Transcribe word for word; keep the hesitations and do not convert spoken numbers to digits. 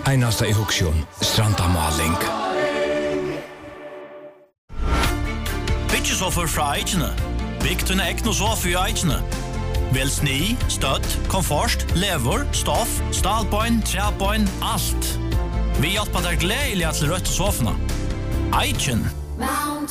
Einasta i Huxion, Strandamaling. Byggesoffer fra Eichene. Bygg til ekne sofa i Eichene. Vel sni, støtt, komfort, lever, stoff, stalbøyn, træbøyn, alt. Vi hjelper deg gledelig til rødt sofene. Eichen.